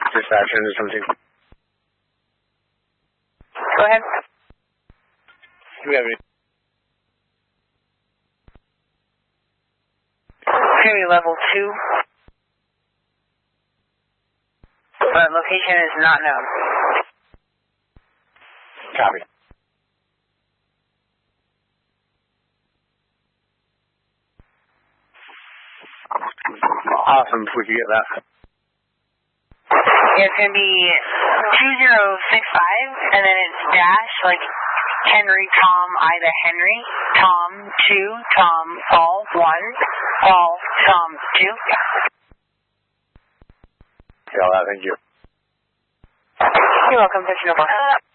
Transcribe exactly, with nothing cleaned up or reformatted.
distraction or something. Go ahead. Do we have any? Heavy level two. But location is not known. Copy. Awesome, if we could get that. It's going to be two zero six five, and then it's dash, like Henry, Tom, Ida, Henry, Tom, two, Tom, Paul, one, Paul, Tom, two. Yeah, thank you. You're welcome, Fish Noble.